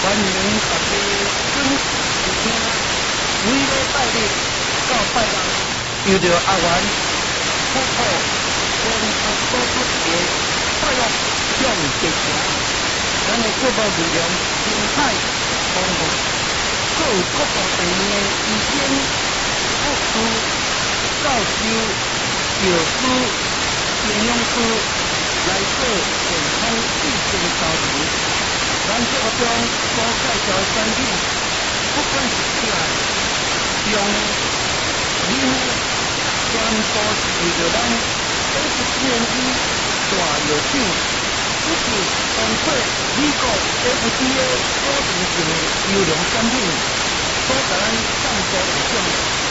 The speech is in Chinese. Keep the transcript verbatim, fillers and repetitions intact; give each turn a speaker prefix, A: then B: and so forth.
A: 欢迎大家准时收听，每礼拜日到拜六，由着阿元普普联合播出的快乐向前行。咱的节目内容精彩丰富，各有各个地方的医生、护士、教授、药师、营养师来做健康卫生交流。咱节目中所介绍的产品，不管是啥，用饮全部是为着咱 F D A 大药厂，以及通过美国 F D A 所认证的优良产品，所甲咱赞助提供。